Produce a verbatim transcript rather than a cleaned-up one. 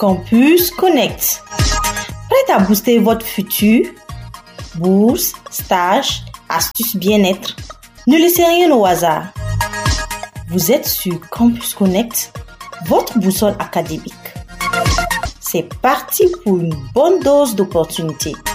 Campus Connect. Prête à booster votre futur? Bourse, stage, astuces bien-être. Ne laissez rien au hasard. Vous êtes sur Campus Connect, votre boussole académique. C'est parti pour une bonne dose d'opportunités.